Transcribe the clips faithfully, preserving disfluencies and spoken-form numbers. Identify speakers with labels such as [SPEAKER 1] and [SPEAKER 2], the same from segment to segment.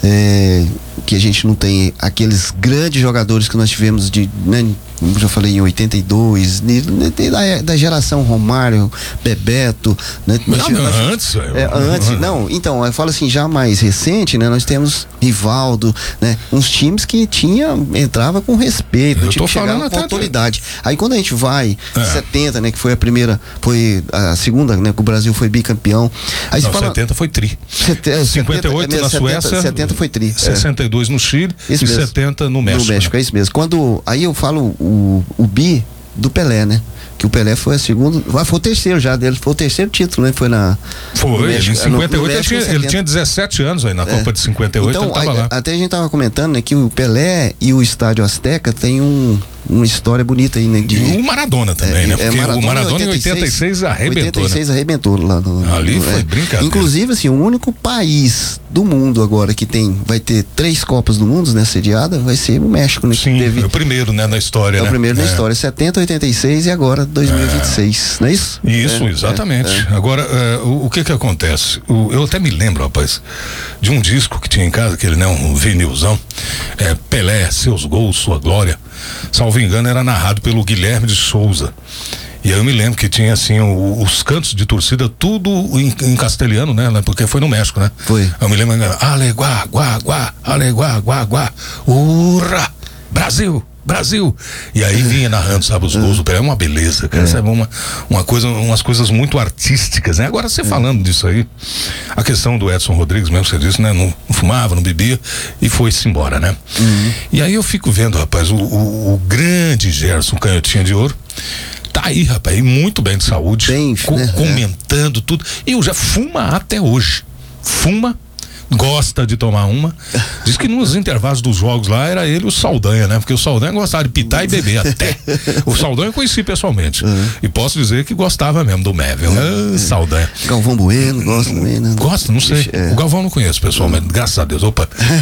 [SPEAKER 1] é, que a gente não tem aqueles grandes jogadores que nós tivemos de, né, como eu já falei, em oitenta e dois, de, de, da, da geração Romário, Bebeto, né?
[SPEAKER 2] Não,
[SPEAKER 1] nós,
[SPEAKER 2] não,
[SPEAKER 1] nós,
[SPEAKER 2] antes,
[SPEAKER 1] é, antes, não, então, eu falo assim, já mais recente, né? Nós temos Rivaldo, né? Uns times que tinha, entrava com respeito,
[SPEAKER 2] eu
[SPEAKER 1] tipo,
[SPEAKER 2] tô
[SPEAKER 1] chegava
[SPEAKER 2] falando
[SPEAKER 1] com
[SPEAKER 2] até
[SPEAKER 1] autoridade. Aí quando a gente vai,
[SPEAKER 2] é.
[SPEAKER 1] setenta, né? Que foi a primeira, foi a segunda, né? Que o Brasil foi bicampeão. Aí
[SPEAKER 2] não,
[SPEAKER 1] você fala,
[SPEAKER 2] setenta foi tri.
[SPEAKER 1] Sete,
[SPEAKER 2] cinquenta e oito
[SPEAKER 1] setenta,
[SPEAKER 2] na
[SPEAKER 1] setenta,
[SPEAKER 2] Suécia,
[SPEAKER 1] setenta foi tri.
[SPEAKER 2] sessenta e dois é. no Chile
[SPEAKER 1] isso
[SPEAKER 2] e
[SPEAKER 1] mesmo.
[SPEAKER 2] setenta no México.
[SPEAKER 1] No México, né? É isso mesmo. Quando, aí eu falo o, o bi do Pelé, né? Que o Pelé foi a segunda, foi o terceiro já dele, foi o terceiro título, né? Foi na...
[SPEAKER 2] Foi,
[SPEAKER 1] México,
[SPEAKER 2] em cinquenta e oito
[SPEAKER 1] no, no
[SPEAKER 2] ele, tinha, ele tinha dezessete anos aí na é. Copa de cinquenta e oito,
[SPEAKER 1] então,
[SPEAKER 2] ele tava
[SPEAKER 1] aí,
[SPEAKER 2] lá.
[SPEAKER 1] Até a gente tava comentando, né? Que o Pelé e o Estádio Azteca tem um... uma história bonita aí, né? De,
[SPEAKER 2] e o Maradona também, é, né? Porque é Maradona, o Maradona em oitenta e seis arrebentou,
[SPEAKER 1] oitenta e seis
[SPEAKER 2] né?
[SPEAKER 1] arrebentou lá no...
[SPEAKER 2] Ali
[SPEAKER 1] no,
[SPEAKER 2] foi
[SPEAKER 1] é.
[SPEAKER 2] brincadeira.
[SPEAKER 1] Inclusive, assim, o único país do mundo agora que tem, vai ter três Copas do Mundo, né? Sediada, vai ser o México, né?
[SPEAKER 2] Sim,
[SPEAKER 1] teve,
[SPEAKER 2] é o primeiro, né? Na história,
[SPEAKER 1] é
[SPEAKER 2] né?
[SPEAKER 1] o primeiro
[SPEAKER 2] é.
[SPEAKER 1] na história, setenta, oitenta e seis e agora dois mil e vinte e seis, é. Não é isso?
[SPEAKER 2] Isso,
[SPEAKER 1] é,
[SPEAKER 2] exatamente.
[SPEAKER 1] É, é.
[SPEAKER 2] Agora, é, o, o que que acontece? O, eu até me lembro, rapaz, de um disco que tinha em casa, aquele, né? Um vinilzão, é, Pelé, Seus Gols, Sua Glória. Salvo engano, era narrado pelo Guilherme de Souza. E aí eu me lembro que tinha assim o, os cantos de torcida tudo em, em castelhano, né? Porque foi no México, né?
[SPEAKER 1] Foi.
[SPEAKER 2] Eu me lembro, ale guá, guá, guá, ale guá, guá, guá, urra, Brasil, Brasil. E aí vinha narrando, sabe, os gols do Pelé, é uma beleza, cara, é. Sabe, uma, uma coisa, umas coisas muito artísticas, né? Agora você é. falando disso aí, a questão do Edson Rodrigues mesmo, você disse, né? Não, não fumava, não bebia e foi-se embora, né? Uhum. E aí eu fico vendo, rapaz, o, o, o grande Gerson Canhotinha de Ouro, tá aí, rapaz, muito bem de saúde,
[SPEAKER 1] bem,
[SPEAKER 2] co
[SPEAKER 1] né?
[SPEAKER 2] comentando é. tudo, e eu já fuma até hoje, fuma, gosta de tomar uma. Diz que nos intervalos dos jogos lá era ele e o Saldanha, né? Porque o Saldanha gostava de pitar e beber até. O Saldanha eu conheci pessoalmente. Uhum. E posso dizer que gostava mesmo do Mével. Uhum. Ah, Saldanha.
[SPEAKER 1] Galvão Bueno, gosta também, né?
[SPEAKER 2] Gosta, não sei. É. O Galvão não conheço pessoalmente, uhum. Graças a Deus. Opa.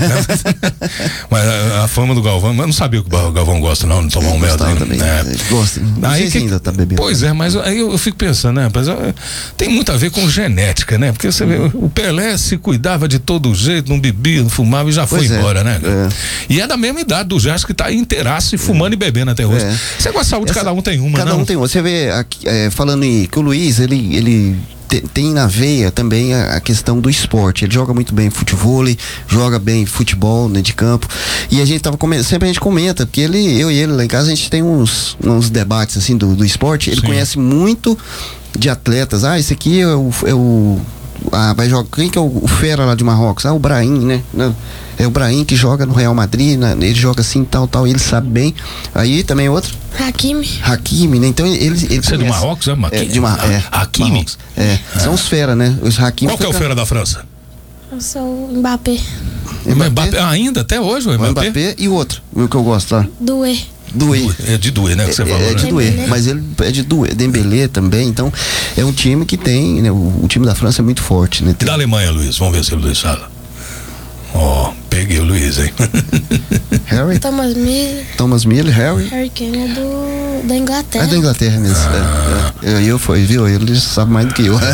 [SPEAKER 2] Mas a, a fama do Galvão, mas não sabia que o Galvão gosta, não, de tomar um Mével.
[SPEAKER 1] Também. É. Gosta. Não
[SPEAKER 2] aí
[SPEAKER 1] sei
[SPEAKER 2] que,
[SPEAKER 1] se ainda tá bebendo.
[SPEAKER 2] Pois é, mas aí eu, eu fico pensando, né? Rapaz, tem muito a ver com genética, né? Porque você uhum. vê, o Pelé se cuidava de todo jeito, não bebia, não fumava e já foi pois embora, é, né?
[SPEAKER 1] É.
[SPEAKER 2] E é da mesma idade do Gerson que tá inteiraço e fumando é. e bebendo até hoje. É. Você com a saúde, Essa, cada um tem uma,
[SPEAKER 1] cada
[SPEAKER 2] não?
[SPEAKER 1] um tem uma. Você vê, aqui, é, falando em, que o Luiz, ele, ele te, tem na veia também a, a questão do esporte. Ele joga muito bem futebol, joga bem futebol, né, de campo. E a gente tava comentando, sempre a gente comenta, porque ele, eu e ele lá em casa, a gente tem uns, uns debates assim do, do esporte. Ele Sim. conhece muito de atletas. Ah, esse aqui é o, é o Ah, vai jogar. Quem que é o, o fera lá de Marrocos? Ah, o Brahim, né? Não, é o Brahim que joga no Real Madrid, né? Ele joga assim, tal, tal, ele sabe bem. Aí também outro.
[SPEAKER 3] Hakimi.
[SPEAKER 1] Hakimi, né? Então ele, ele
[SPEAKER 2] Você é de Marrocos, é?
[SPEAKER 1] É, de Mar é,
[SPEAKER 2] Hakimi.
[SPEAKER 1] Marrocos. É, ah. São os fera, né? Os Hakimi.
[SPEAKER 2] Qual que é o fera da França?
[SPEAKER 3] Eu sou o Mbappé.
[SPEAKER 2] Mbappé? Mbappé ainda, até hoje, o Mbappé?
[SPEAKER 1] O Mbappé e o outro, o que eu gosto, tá?
[SPEAKER 3] Dué.
[SPEAKER 1] Dué.
[SPEAKER 2] É de Dué, né? Que você
[SPEAKER 1] é,
[SPEAKER 2] falou,
[SPEAKER 1] é de
[SPEAKER 2] né?
[SPEAKER 1] Dué, mas ele é de Dué, Dembélé também, então é um time que tem, né? O, o time da França é muito forte, né?
[SPEAKER 2] E da Alemanha, Luiz? Vamos ver se o Luiz fala. Ó, oh, peguei o Luiz, hein?
[SPEAKER 1] Harry?
[SPEAKER 3] Thomas Miller.
[SPEAKER 1] Thomas Miller, Harry.
[SPEAKER 3] Harry Kane é do, da Inglaterra.
[SPEAKER 1] É da Inglaterra mesmo. Ah. É, é. Eu, eu fui, viu? Ele sabe mais do que eu.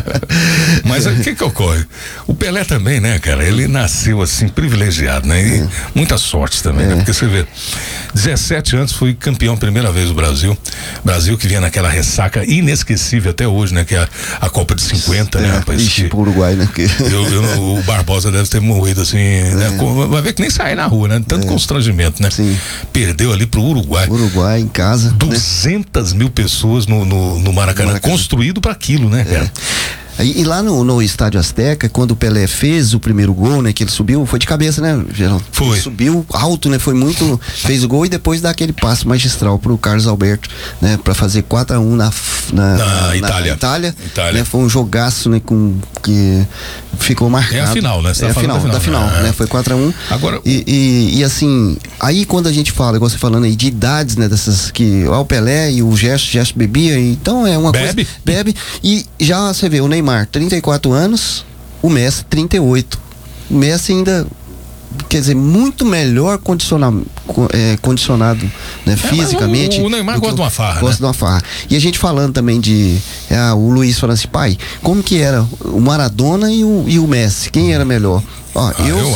[SPEAKER 2] Mas o que que ocorre? O Pelé também, né, cara? Ele nasceu assim, privilegiado, né? E é. muita sorte também, é. né? Porque você vê, dezessete anos foi campeão primeira vez do Brasil. Brasil que vinha naquela ressaca inesquecível até hoje, né? Que é a, a Copa de cinquenta, é. né, rapaz?
[SPEAKER 1] Ixi,
[SPEAKER 2] que,
[SPEAKER 1] pro Uruguai, né? Que...
[SPEAKER 2] Eu, eu, o Barbosa deve ter morrido assim, é. né? Vai ver que nem sair na rua, né? Tanto é. constrangimento, né?
[SPEAKER 1] Sim.
[SPEAKER 2] Perdeu ali pro Uruguai.
[SPEAKER 1] Uruguai, em casa.
[SPEAKER 2] duzentas mil pessoas no, no, no Maracanã, Maracanã, construído para aquilo, né, cara?
[SPEAKER 1] É. E, e lá no, no Estádio Azteca, quando o Pelé fez o primeiro gol, né, que ele subiu, foi de cabeça, né, Geraldo?
[SPEAKER 2] Foi.
[SPEAKER 1] Ele subiu alto, né, foi muito, fez o gol e depois dá aquele passe magistral pro Carlos Alberto, né, pra fazer quatro a um na, na,
[SPEAKER 2] na, na Itália.
[SPEAKER 1] Na Itália,
[SPEAKER 2] Itália.
[SPEAKER 1] Né, foi um jogaço, né, com, que ficou marcado.
[SPEAKER 2] É a final, né? Você
[SPEAKER 1] é
[SPEAKER 2] tá
[SPEAKER 1] a final, da final,
[SPEAKER 2] da final
[SPEAKER 1] né, foi quatro a um.
[SPEAKER 2] Agora...
[SPEAKER 1] E, e, e assim, aí quando a gente fala, igual você falando aí, de idades, né, dessas, que ó, o Pelé e o Gerson, Gerson bebia, então é uma
[SPEAKER 2] bebe.
[SPEAKER 1] coisa... Bebe. E já você vê, o Neymar, trinta e quatro anos, o Messi trinta e oito. O Messi ainda, quer dizer, muito melhor condicionado, é, condicionado né, é, fisicamente.
[SPEAKER 2] O, o Neymar gosta de uma farra.
[SPEAKER 1] Gosta
[SPEAKER 2] né?
[SPEAKER 1] de uma farra. E a gente falando também de. É, o Luiz falando assim, pai, como que era o Maradona e o, e o Messi? Quem era melhor? Ó,
[SPEAKER 2] ah,
[SPEAKER 1] eu,
[SPEAKER 2] eu